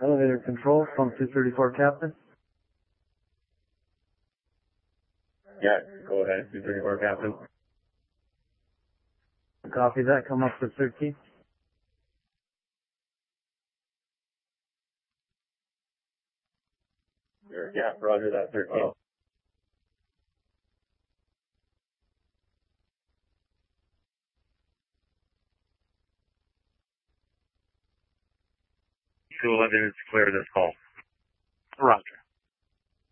Elevator control, pump 234 Captain. Yeah, go ahead, 234 Captain. Copy that, come up to 13. Sure. Yeah, roger that, 13. Oh. Two 11 is clear this call. Roger.